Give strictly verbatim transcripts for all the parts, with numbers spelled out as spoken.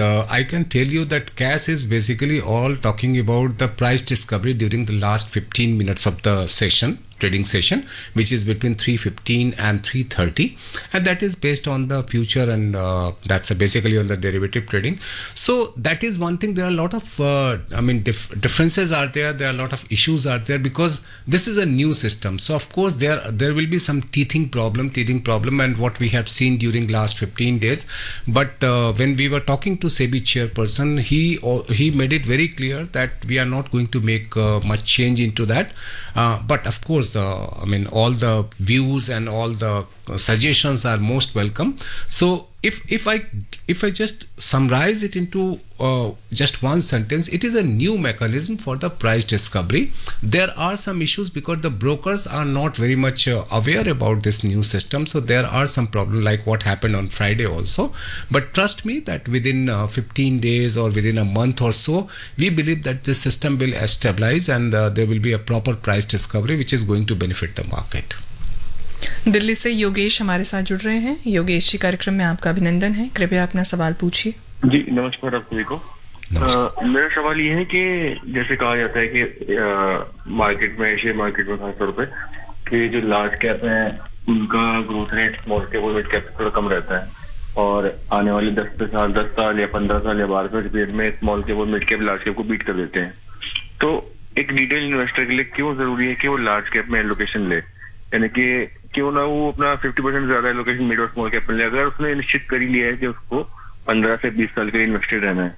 uh, I can tell you that cash is basically all talking about the price discovery during the last fifteen minutes of the session, trading session, which is between three fifteen and three thirty, and that is based on the future, and uh, that's uh, basically on the derivative trading. So that is one thing. There are a lot of uh, I mean dif- differences are there, there are a lot of issues are there, because this is a new system. So of course there there will be some teething problem teething problem and what we have seen during last fifteen days. But uh, when we were talking to SEBI chairperson, he uh, he made it very clear that we are not going to make uh, much change into that, uh, but of course Uh, I mean, all the views and all the uh, suggestions are most welcome. So if if I if I just summarize it into uh, just one sentence, it is a new mechanism for the price discovery. There are some issues because the brokers are not very much uh, aware about this new system. So there are some problems like what happened on Friday also. But trust me that within uh, fifteen days or within a month or so, we believe that this system will stabilize and uh, there will be a proper price discovery which is going to benefit the market. Delhi से योगेश हमारे साथ जुड़ रहे हैं। योगेश जी, कार्यक्रम में आपका अभिनंदन है। कृपया अपना सवाल पूछिए। जी नमस्कार आप सभी को। मेरा सवाल ये है कि जैसे कहा जाता है कि आ, मार्केट में शेयर मार्केट में खासतौर पे कि जो लार्ज कैप है उनका ग्रोथ रेट स्मॉल कैप और मिड कैप थोड़ा कम रहता है, और आने वाले दस साल दस साल या पंद्रह साल या बारह साल के पीरियड में स्मॉल कैप और मिड कैप लार्ज कैप को बीट कर देते हैं। तो एक रिटेल इन्वेस्टर के लिए क्यों जरूरी है कि वो लार्ज कैप में एलोकेशन ले, यानी कि क्यों ना वो अपना फिफ्टी परसेंट ज्यादा एलोकेशन मिड और स्मॉल कैप में ले, अगर उसने निश्चित कर ही लिया है कि उसको पंद्रह से बीस साल के लिए इन्वेस्टेड रहना है।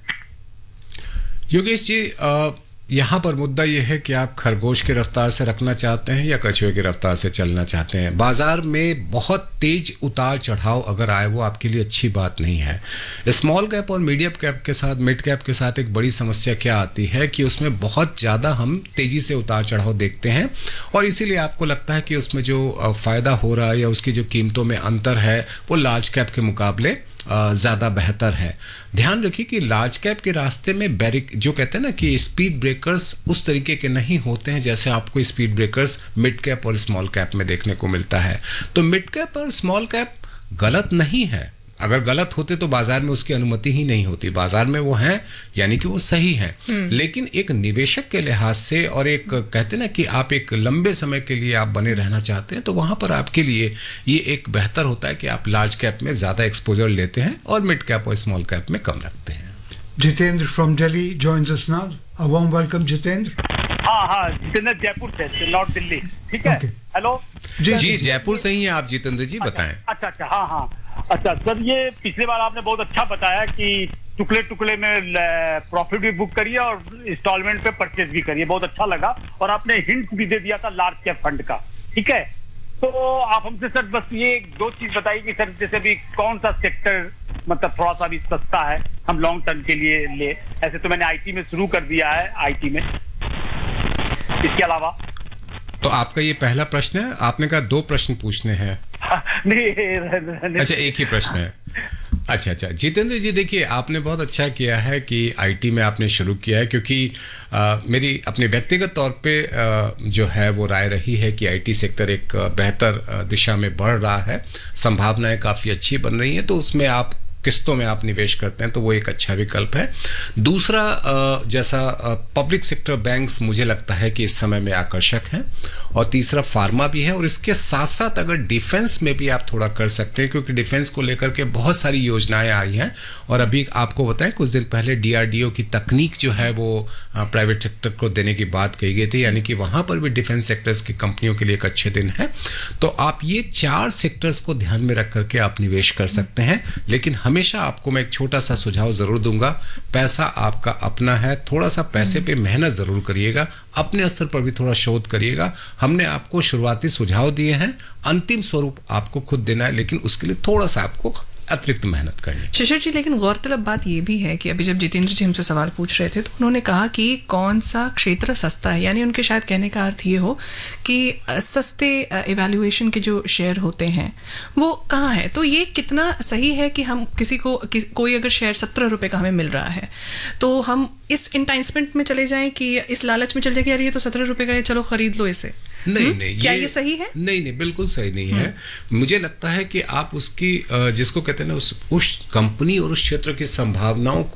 योगेश जी, आ, यहाँ पर मुद्दा यह है कि आप खरगोश की रफ्तार से रखना चाहते हैं या कछुए की रफ्तार से चलना चाहते हैं। बाजार में बहुत तेज उतार चढ़ाव अगर आए वो आपके लिए अच्छी बात नहीं है। स्मॉल कैप और मीडियम कैप के साथ मिड कैप के साथ एक बड़ी समस्या क्या आती है कि उसमें बहुत ज़्यादा हम तेज़ी से उतार चढ़ाव देखते हैं, और इसीलिए आपको लगता है कि उसमें जो फ़ायदा हो रहा है या उसकी जो कीमतों में अंतर है वो लार्ज कैप के मुकाबले ज़्यादा बेहतर है। ध्यान रखिए कि लार्ज कैप के रास्ते में बैरिक जो कहते हैं ना कि स्पीड ब्रेकर्स उस तरीके के नहीं होते हैं जैसे आपको स्पीड ब्रेकर्स मिड कैप और स्मॉल कैप में देखने को मिलता है। तो मिड कैप और स्मॉल कैप गलत नहीं है, अगर गलत होते तो बाजार में उसकी अनुमति ही नहीं होती। बाजार में वो हैं यानी कि वो सही हैं, लेकिन एक निवेशक के लिहाज से और एक कहते ना कि आप एक लंबे समय के लिए आप बने रहना चाहते हैं तो वहां पर आपके लिए ये एक बेहतर होता है कि आप लार्ज कैप में ज्यादा एक्सपोजर लेते हैं और मिड कैप और स्मॉल कैप में कम रखते हैं। Jitendra from Delhi joins us now. A warm welcome, Jitendra. हाँ हाँ जितेंद्र जयपुर से, नॉर्थ दिल्ली। ठीक है, हेलो जी जी जयपुर से ही हैं आप जितेंद्र जी, बताएं। अच्छा अच्छा हाँ हाँ अच्छा सर, ये पिछले बार आपने बहुत अच्छा बताया कि टुकड़े टुकड़े में प्रॉफिट भी बुक करिए और इंस्टॉलमेंट पे परचेज भी करिए, बहुत अच्छा लगा। और आपने हिंट भी दे दिया था लार्ज कैप फंड का। ठीक है, तो आप हमसे सर बस ये दो चीज बताइए कि सर जैसे भी कौन सा सेक्टर मतलब थोड़ा सा भी सस्ता है हम लॉन्ग टर्म के लिए ले। ऐसे तो मैंने आईटी में शुरू कर दिया है, आईटी में। इसके अलावा तो आपका ये पहला प्रश्न है, आपने कहा दो प्रश्न पूछने हैं। नहीं, अच्छा एक ही प्रश्न है। अच्छा अच्छा जितेंद्र जी, देखिए आपने बहुत अच्छा किया है कि आईटी में आपने शुरू किया है, क्योंकि आ, मेरी अपने व्यक्तिगत तौर पे आ, जो है वो राय रही है कि आईटी सेक्टर एक बेहतर दिशा में बढ़ रहा है, संभावनाएं काफ़ी अच्छी बन रही हैं, तो उसमें आप किस्तों में आप निवेश करते हैं तो वो एक अच्छा विकल्प है। दूसरा, जैसा पब्लिक सेक्टर बैंक्स मुझे लगता है कि इस समय में आकर्षक हैं, और तीसरा फार्मा भी है, और इसके साथ साथ अगर डिफेंस में भी आप थोड़ा कर सकते हैं, क्योंकि डिफेंस को लेकर के बहुत सारी योजनाएं आई हैं। और अभी आपको बताएं कुछ दिन पहले डीआरडीओ की तकनीक जो है वो प्राइवेट सेक्टर को देने की बात कही गई थी, यानी कि वहां पर भी डिफेंस सेक्टर्स की कंपनियों के लिए एक अच्छे दिन है। तो आप ये चार सेक्टर्स को ध्यान में रख करके आप निवेश कर सकते हैं, लेकिन हमेशा आपको मैं एक छोटा सा सुझाव जरूर दूंगा, पैसा आपका अपना है, थोड़ा सा पैसे पे मेहनत जरूर करिएगा, अपने स्तर पर भी थोड़ा शोध करिएगा। हमने आपको शुरुआती सुझाव दिए हैं, अंतिम स्वरूप आपको खुद देना है, लेकिन उसके लिए थोड़ा सा आपको अतिरिक्त मेहनत करनी। शिशिर जी, लेकिन गौरतलब बात ये भी है कि अभी जब जितेंद्र जी हमसे सवाल पूछ रहे थे तो उन्होंने कहा कि कौन सा क्षेत्र सस्ता है, यानी उनके शायद कहने का अर्थ ये हो कि सस्ते इवैल्यूएशन के जो शेयर होते हैं वो कहाँ है। तो ये कितना सही है कि हम किसी को कि, कोई अगर शेयर सत्रह रुपये का हमें मिल रहा है तो हम इस इंटाइसमेंट में चले जाएं कि इस लालच में चले जाए कि यार ये तो सत्रह रुपये का है, चलो खरीद लो इसे। नहीं नहीं, क्या ये, ये सही है? नहीं नहीं, बिल्कुल सही नहीं है। मुझे लगता है कि आप उसकी जिसको कहते हैं ना उस उस कंपनी और उस क्षेत्र की संभावनाओं